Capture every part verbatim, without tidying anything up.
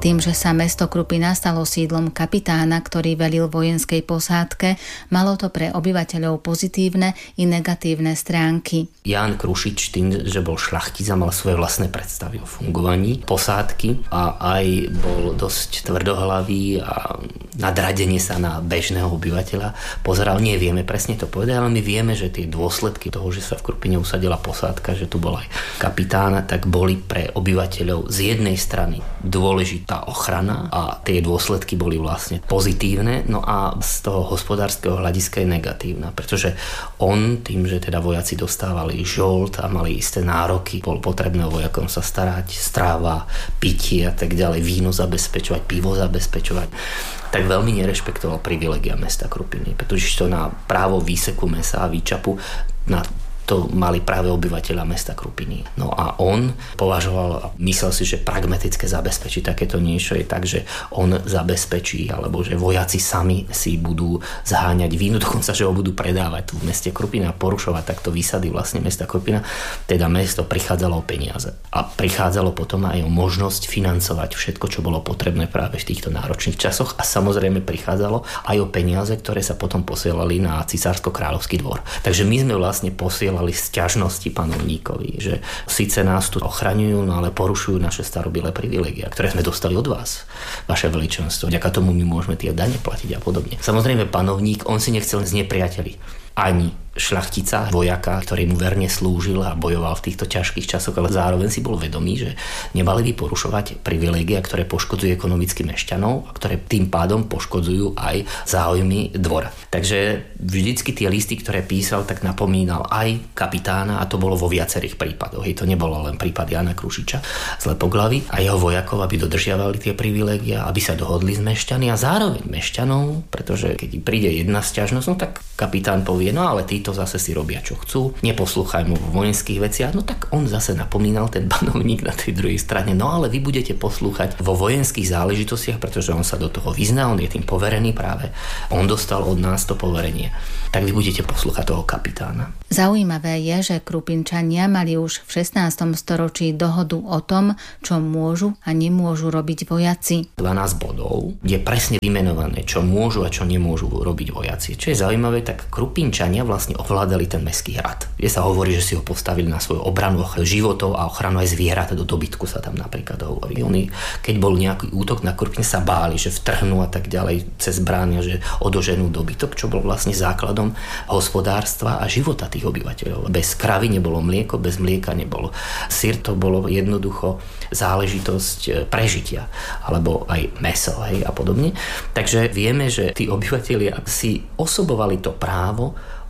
Tým, že sa mesto Krupina stalo sídlom kapitána, ktorý velil vojenskej posádke, malo to pre obyvateľov pozitívne i negatívne stránky. Ján Krušič tým, že bol šľachtic a mal svoje vlastné predstavy o fungovaní posádky a aj bol dosť tvrdohlavý a nadradenie sa na bežného obyvateľa pozeral. Nevieme presne to povedať, ale my vieme, že tie dôsledky toho, že sa v Krupine usadila posádka, že tu bol aj kapitán, tak boli pre obyvateľov z jednej strany dôležitá ochrana a tie dôsledky boli vlastne pozitívne, no a z toho hospodárskeho hľadiska je negatívna, pretože on tým, že teda vojaci dostávali žolt a mali isté nároky, bol potrebné o vojakom sa starať, stráva, pitie a tak ďalej, víno zabezpečovať, pivo zabezpečovať, tak veľmi nerešpektoval privilegia mesta Krupiny, pretože to na právo výseku mesa a výčapu na to mali práve obyvateľa mesta Krupiny. No a on považoval a myslel si, že pragmatické zabezpečí takéto niečo je tak, že on zabezpečí, alebo že vojaci sami si budú zháňať vínu, dokonca, že ho budú predávať tu v meste Krupina, porušovať takto výsady vlastne mesta Krupina. Teda mesto prichádzalo o peniaze. A prichádzalo potom aj o možnosť financovať všetko, čo bolo potrebné práve v týchto náročných časoch a samozrejme prichádzalo aj o peniaze, ktoré sa potom posielali na cisársko-kráľovský dvor. Takže my sme vlastne posielali sťažnosti panovníkovi, že síce nás tu ochraňujú, no ale porušujú naše starobilé privilégia, ktoré sme dostali od vás, vaše veličenstvo. Vďaka tomu my môžeme tie dane platiť a podobne. Samozrejme, panovník, on si nechcel znepriateliť ani šľachtica, vojaka, ktorý mu verne slúžil a bojoval v týchto ťažkých časoch, ale zároveň si bol vedomý, že nemali by porušovať privilégia, ktoré poškodzujú ekonomicky mešťanov a ktoré tým pádom poškodzujú aj záujmy dvora. Takže vždycky tie listy, ktoré písal, tak napomínal aj kapitána a to bolo vo viacerých prípadoch. Hej, to nebolo len prípad Jána Krušiča z Lepoglavy a jeho vojakov, aby dodržiavali tie privilégia, aby sa dohodli s mešťany a zároveň mešťanov, pretože keď príde jedna sťažnosť, no tak kapitán povie, no ale títo zase si robia, čo chcú, neposlúchaj mu vo vojenských veciach, no tak on zase napomínal ten banovník na tej druhej strane, no ale vy budete poslúchať vo vojenských záležitostiach, pretože on sa do toho vyzná, on je tým poverený práve, on dostal od nás to poverenie, tak vy budete poslúchať toho kapitána. Zaujímavé je, že Krupinčania mali už v šestnástom storočí dohodu o tom, čo môžu a nemôžu robiť vojaci. dvanásť bodov je presne vymenované, čo môžu a čo nemôžu robiť vojaci. Čo je zaujímavé, tak Krupinčania vlastne ovládali ten mestský hrad. Je sa hovorí, že si ho postavili na svoju obranu životov a ochranu aj zvierat, do dobytku sa tam napríklad hovorí. Oni, keď bol nejaký útok na Krupin, sa báli, že vtrhnú a tak ďalej cez brány, že odoženú dobytok, čo bol vlastne základom hospodárstva a života tých obyvateľov. Bez kravy nebolo mlieko, bez mlieka nebolo syr, to bolo jednoducho záležitosť prežitia, alebo aj mäso, hej, a podobne. Takže vieme, že tí obyvatelia si osobovali to právo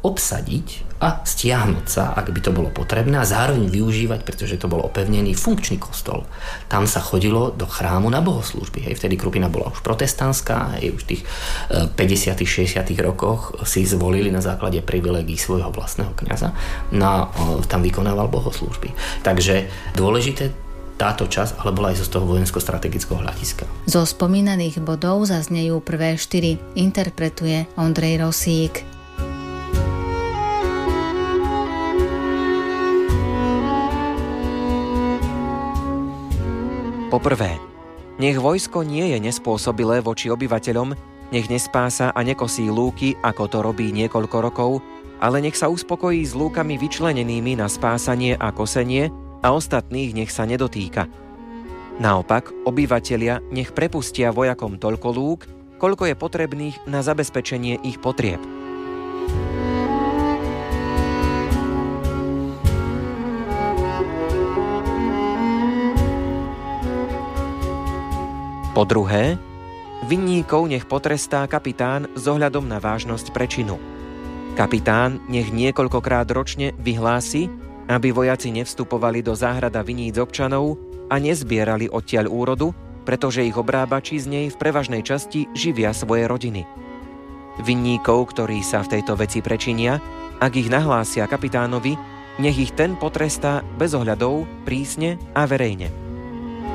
obsadiť a stiahnuť sa, ak by to bolo potrebné, a zároveň využívať, pretože to bol opevnený funkčný kostol. Tam sa chodilo do chrámu na bohoslúžby. Hej. Vtedy Krupina bola už protestantská, hej, už v tých päťdesiatych šesťdesiatych rokoch si zvolili na základe privilégií svojho vlastného kňaza, no, tam vykonával bohoslúžby. Takže dôležité táto časť, ale bola aj zo toho vojensko-strategického hľadiska. Zo spomínaných bodov zaznejú prvé štyri. Interpretuje Ondrej Rosík. Poprvé, nech vojsko nie je nespôsobilé voči obyvateľom, nech nespása a nekosí lúky, ako to robí niekoľko rokov, ale nech sa uspokojí s lúkami vyčlenenými na spásanie a kosenie a ostatných nech sa nedotýka. Naopak, obyvatelia nech prepustia vojakom toľko lúk, koľko je potrebných na zabezpečenie ich potrieb. Po druhé, vinníkov nech potrestá kapitán s ohľadom na vážnosť prečinu. Kapitán nech niekoľkokrát ročne vyhlási, aby vojaci nevstupovali do záhrada viníc občanov a nezbierali odtiaľ úrodu, pretože ich obrábači z nej v prevažnej časti živia svoje rodiny. Vinníkov, ktorí sa v tejto veci prečinia, ak ich nahlásia kapitánovi, nech ich ten potrestá bez ohľadov, prísne a verejne.